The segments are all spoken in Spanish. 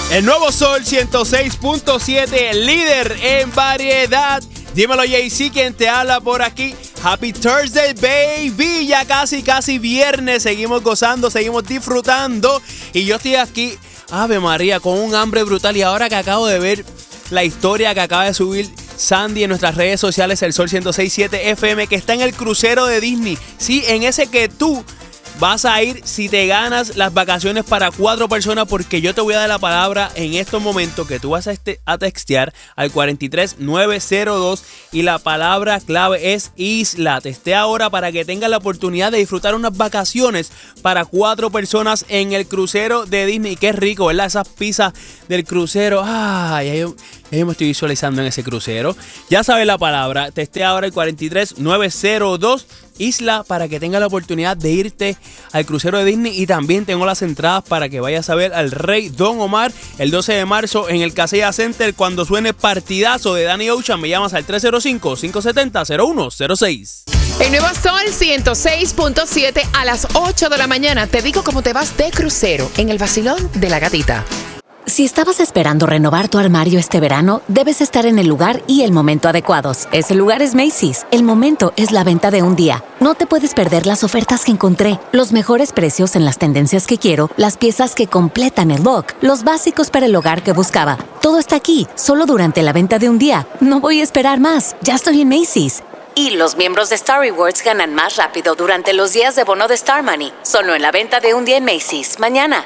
El nuevo Sol 106.7, líder en variedad. Dímelo, JC, quien te habla por aquí. Happy Thursday, baby. Ya casi viernes. Seguimos gozando, seguimos disfrutando. Y yo estoy aquí, Ave María, con un hambre brutal. Y ahora que acabo de ver la historia que acaba de subir Sandy en nuestras redes sociales, el Sol 106.7 FM, que está en el crucero de Disney. Sí, en ese que tú vas a ir si te ganas las vacaciones para 4 personas, porque yo te voy a dar la palabra en estos momentos que tú vas a textear al 43902 y la palabra clave es isla. Textea ahora para que tengas la oportunidad de disfrutar unas vacaciones para 4 personas en el crucero de Disney. Qué rico, ¿verdad? Esas pizzas del crucero. Ay, yo me estoy visualizando en ese crucero. Ya sabes la palabra. Textea ahora el 43902 isla para que tengas la oportunidad de irte al crucero de Disney. Y también tengo las entradas para que vayas a ver al Rey Don Omar el 12 de marzo en el Casella Center cuando suene partidazo de Danny Ocean. Me llamas al 305-570-0106. El nuevo Sol 106.7 a las 8 de la mañana. Te digo cómo te vas de crucero en el vacilón de la gatita. Si estabas esperando renovar tu armario este verano, debes estar en el lugar y el momento adecuados. Ese lugar es Macy's. El momento es la venta de un día. No te puedes perder las ofertas que encontré, los mejores precios en las tendencias que quiero, las piezas que completan el look, los básicos para el hogar que buscaba. Todo está aquí, solo durante la venta de un día. No voy a esperar más. Ya estoy en Macy's. Y los miembros de Star Rewards ganan más rápido durante los días de bono de Star Money. Solo en la venta de un día en Macy's. Mañana.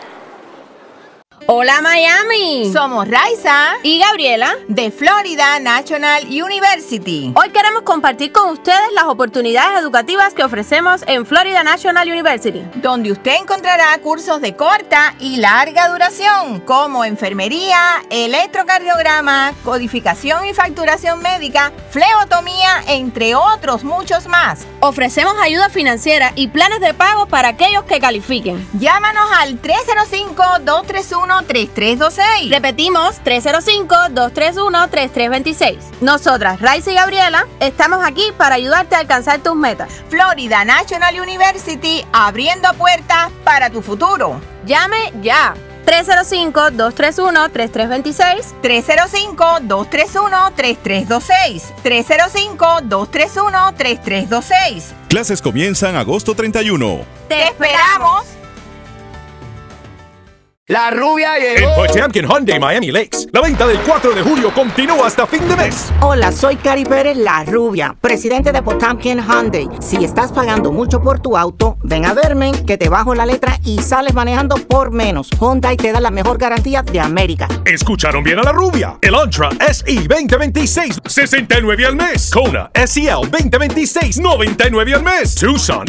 Hola Miami, somos Raiza y Gabriela de Florida National University. Hoy queremos compartir con ustedes las oportunidades educativas que ofrecemos en Florida National University, donde usted encontrará cursos de corta y larga duración como enfermería, electrocardiograma, codificación y facturación médica, flebotomía, entre otros muchos más. Ofrecemos ayuda financiera y planes de pago para aquellos que califiquen. Llámanos al 305-231-3326. Repetimos, 305-231-3326. Nosotras, Raiza y Gabriela, estamos aquí para ayudarte a alcanzar tus metas. Florida National University, abriendo puertas para tu futuro. Llame ya. 305-231-3326. 305-231-3326. 305-231-3326. Clases comienzan agosto 31. ¡Te esperamos! La rubia llegó. En Potemkin Hyundai Miami Lakes, la venta del 4 de julio continúa hasta fin de mes. Hola, soy Cari Pérez, la rubia, presidente de Potemkin Hyundai. Si estás pagando mucho por tu auto, ven a verme, que te bajo la letra y sales manejando por menos. Hyundai te da la mejor garantía de América. ¿Escucharon bien a la rubia? El Antra SE 2026, $69 al mes. Kona SEL 2026, $99 al mes. Tucson